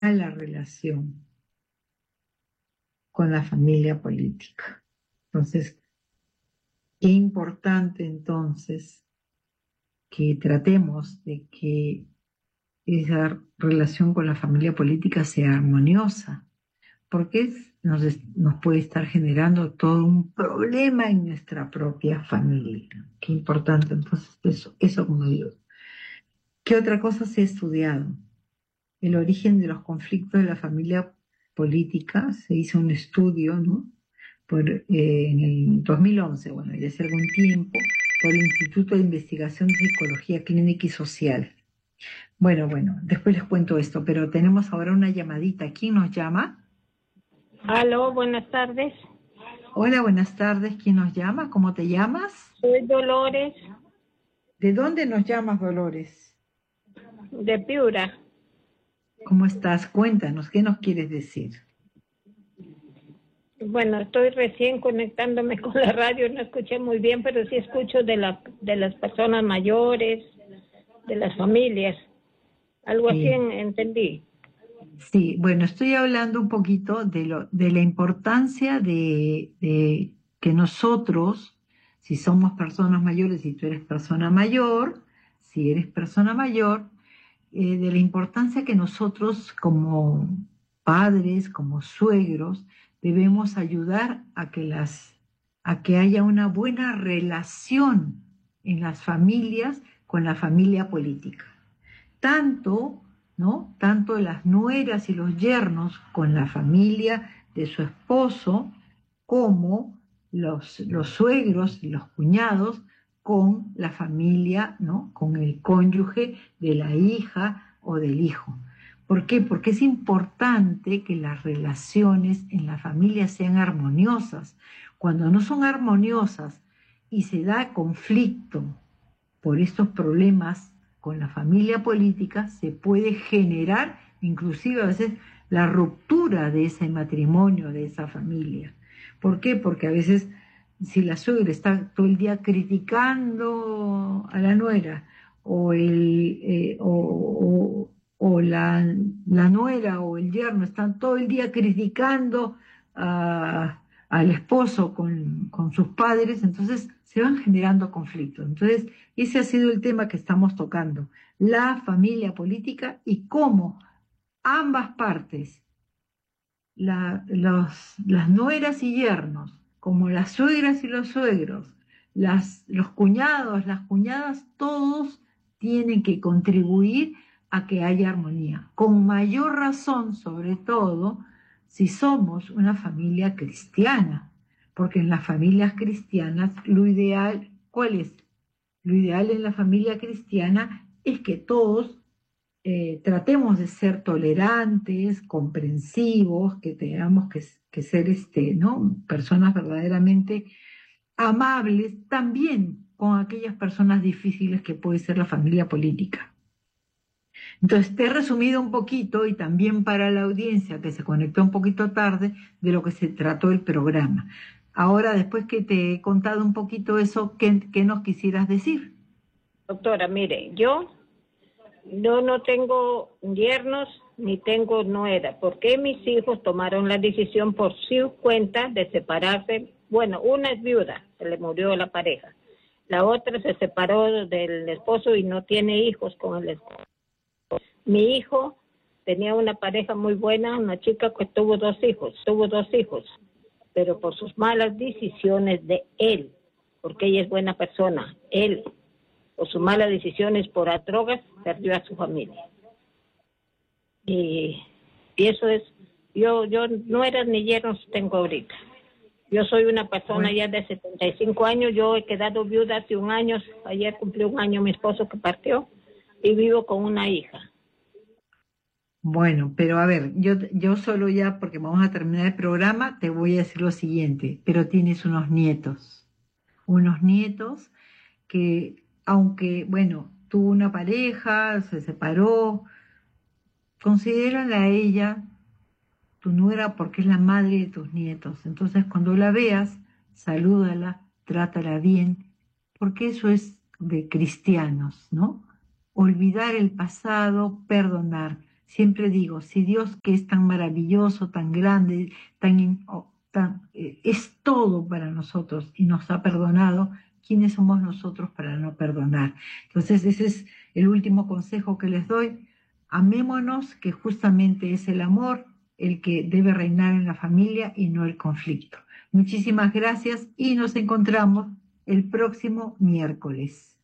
a la relación con la familia política. Entonces, qué importante entonces que tratemos de que esa relación con la familia política sea armoniosa, porque nos puede estar generando todo un problema en nuestra propia familia. Qué importante entonces eso como digo. ¿Qué otra cosa se ha estudiado? El origen de los conflictos de la familia política. Se hizo un estudio, ¿no? En el 2011, bueno, ya hace algún tiempo, por el Instituto de Investigación de Psicología Clínica y Social. Bueno, después les cuento esto, pero tenemos ahora una llamadita. ¿Quién nos llama? Aló, buenas tardes. Hola, buenas tardes. ¿Quién nos llama? ¿Cómo te llamas? Soy Dolores ¿De dónde nos llamas, Dolores? de Piura. ¿Cómo estás? Cuéntanos, ¿qué nos quieres decir? Bueno, estoy recién conectándome con la radio, no escuché muy bien, pero sí escucho de las personas mayores, de las familias. Algo así Sí, entendí. sí, bueno, estoy hablando un poquito de la importancia de que nosotros, si somos personas mayores, si tú eres persona mayor, si eres persona mayor, de la importancia que nosotros como padres, como suegros, debemos ayudar a que haya una buena relación en las familias con la familia política. Tanto, ¿no? Tanto las nueras y los yernos con la familia de su esposo, como los suegros y los cuñados con la familia, ¿no? Con el cónyuge de la hija o del hijo. ¿Por qué? Porque es importante que las relaciones en la familia sean armoniosas. Cuando no son armoniosas y se da conflicto por estos problemas con la familia política, se puede generar inclusive a veces la ruptura de ese matrimonio, de esa familia. ¿Por qué? Porque a veces si la suegra está todo el día criticando a la nuera o, la nuera o el yerno están todo el día criticando al esposo con sus padres, entonces se van generando conflictos. Entonces, ese ha sido el tema que estamos tocando, la familia política y cómo ambas partes, las nueras y yernos, como las suegras y los suegros, los cuñados, las cuñadas, todos tienen que contribuir a que haya armonía. Con mayor razón, sobre todo, si somos una familia cristiana, porque en las familias cristianas lo ideal, ¿cuál es? Lo ideal en la familia cristiana es que todos tratemos de ser tolerantes, comprensivos, que tengamos que ser ¿no? Personas verdaderamente amables, también con aquellas personas difíciles que puede ser la familia política. Entonces, te he resumido un poquito y también para la audiencia que se conectó un poquito tarde de lo que se trató el programa. Ahora, después que te he contado un poquito eso, ¿qué nos quisieras decir? Doctora, mire, yo no tengo yernos ni tengo nuera. ¿Por qué mis hijos tomaron la decisión por su cuenta de separarse? Bueno, una es viuda, se le murió la pareja. La otra se separó del esposo y no tiene hijos con el esposo. Mi hijo tenía una pareja muy buena, una chica que tuvo dos hijos, pero por sus malas decisiones de él, porque ella es buena persona, él, por sus malas decisiones por las drogas, perdió a su familia. Y eso es, yo no era ni yernos tengo ahorita. Yo soy una persona Bueno, ya de 75 años, yo he quedado viuda hace un año, ayer cumplió un año mi esposo que partió, y vivo con una hija. Bueno, pero a ver, yo solo ya, porque vamos a terminar el programa, te voy a decir lo siguiente, pero tienes unos nietos que, aunque, bueno, tuvo una pareja, se separó, considérala a ella tu nuera porque es la madre de tus nietos. Entonces, cuando la veas, salúdala, trátala bien, porque eso es de cristianos, ¿no? Olvidar el pasado, perdonar. Siempre digo, si Dios, que es tan maravilloso, tan grande, es todo para nosotros y nos ha perdonado, ¿quiénes somos nosotros para no perdonar? Entonces ese es el último consejo que les doy. Amémonos, que justamente es el amor el que debe reinar en la familia y no el conflicto. Muchísimas gracias y nos encontramos el próximo miércoles.